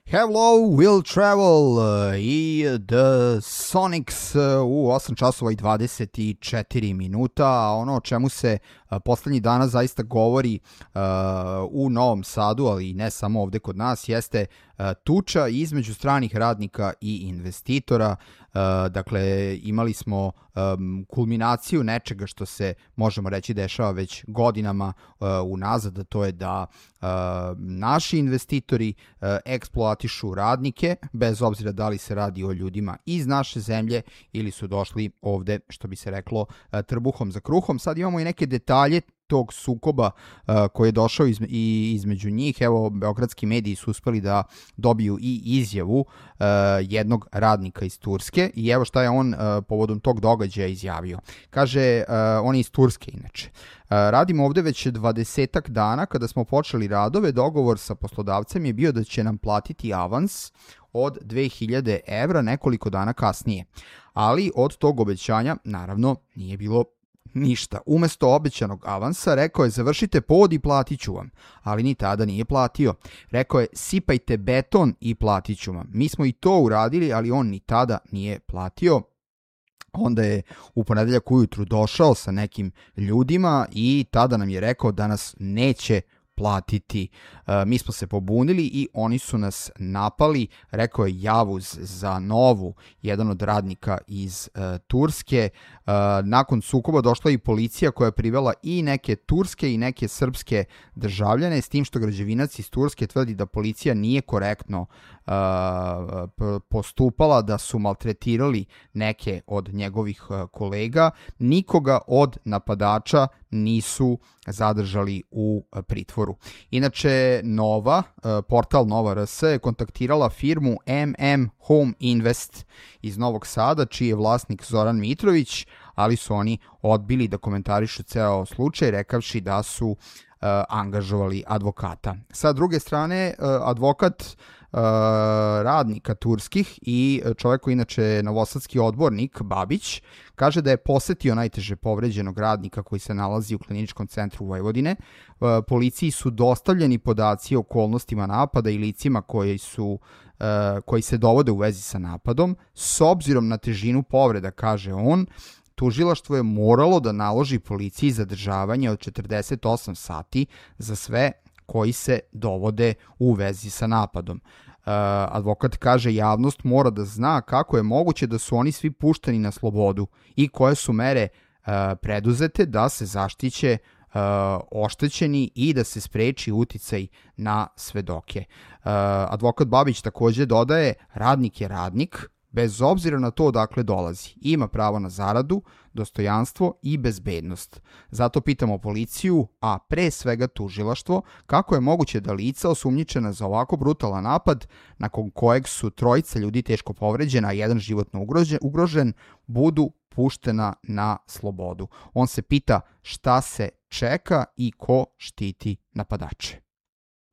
Hello, Will Travel i The Sonics u 8 časova i 24 minuta, a ono o čemu se poslednjih dana zaista govori u Novom Sadu, ali i ne samo ovde kod nas, jeste tuča između stranih radnika i investitora. Dakle, imali smo kulminaciju nečega što se, možemo reći, dešava već godinama unazad, a to je da naši investitori eksploatišu radnike, bez obzira da li se radi o ljudima iz naše zemlje ili su došli ovde, što bi se reklo, trbuhom za kruhom. Sad imamo i neke detalje tog sukoba koji je došao između njih. Evo, beogradski mediji su uspeli da dobiju i izjavu jednog radnika iz Turske i evo šta je on povodom tog događaja izjavio. Kaže, on je iz Turske inače. Radimo ovde već 20 dana, kada smo počeli radove, dogovor sa poslodavcem je bio da će nam platiti avans od 2000 evra nekoliko dana kasnije. Ali od tog obećanja, naravno, nije bilo ništa. Umesto obećanog avansa rekao je završite pod i platit ću vam, ali ni tada nije platio. Rekao je sipajte beton i platit ću vam. Mi smo i to uradili, ali on ni tada nije platio. Onda je u ponedeljak ujutru došao sa nekim ljudima i tada nam je rekao da nas neće platiti. Mi smo se pobunili i oni su nas napali, rekao je Javuz za Novu, jedan od radnika iz Turske. Nakon sukoba došla i policija koja je privela i neke turske i neke srpske državljane, s tim što građevinac iz Turske tvrdi da policija nije korektno postupala, da su maltretirali neke od njegovih kolega. Nikoga od napadača nisu zadržali u pritvoru. Inače, Nova, portal Nova RS je kontaktirala firmu MM Home Invest iz Novog Sada, čiji je vlasnik Zoran Mitrović, ali su oni odbili da komentarišu ceo slučaj, rekavši da su angažovali advokata. Sa druge strane, advokat radnika turskih i čovjek koji inače novosadski odbornik Babić kaže da je posetio najteže povređenog radnika koji se nalazi u Kliničkom centru Vojvodine. Policiji su dostavljeni podaci o okolnostima napada i licima koji se dovode u vezi sa napadom. S obzirom na težinu povreda, kaže on, tužilaštvo je moralo da naloži policiji zadržavanje od 48 sati za sve koji se dovode u vezi sa napadom. Advokat kaže javnost mora da zna kako je moguće da su oni svi pušteni na slobodu i koje su mere preduzete da se zaštiće oštećeni i da se spreči uticaj na svedoke. Advokat Babić takođe dodaje, radnik je radnik, bez obzira na to odakle dolazi. Ima pravo na zaradu, dostojanstvo i bezbednost. Zato pitamo policiju, a pre svega tužilaštvo, kako je moguće da lica osumnjičena za ovako brutalan napad, nakon kojeg su trojica ljudi teško povređena, a jedan životno ugrožen, budu puštena na slobodu. On se pita šta se čeka i ko štiti napadače.